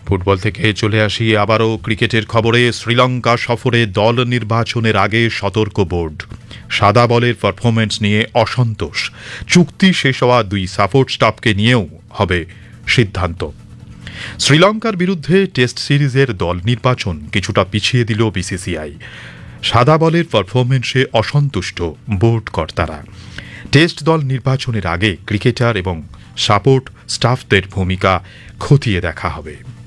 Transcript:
Football থেকে চলে আসি আবারও ক্রিকেটের খবরে। শ্রীলঙ্কা সফরে দল নির্বাচনের আগে সতর্ক বোর্ড। সাদা বলের পারফরম্যান্স নিয়ে অসন্তোষ। চুক্তি শেষ হওয়া দুই সাপোর্ট স্টাফকে নিয়েও হবে সিদ্ধান্ত। শ্রীলঙ্কার বিরুদ্ধে টেস্ট সিরিজের দল নির্বাচন কিছুটা পিছিয়ে দিল বিসিসিআই। সাদা বলের পারফরম্যান্সে অসন্তুষ্ট বোর্ড কর্তারা। টেস্ট দল নির্বাচনের আগে ক্রিকেটার এবং সাপোর্ট স্টাফদের ভূমিকা খতিয়ে দেখা হবে।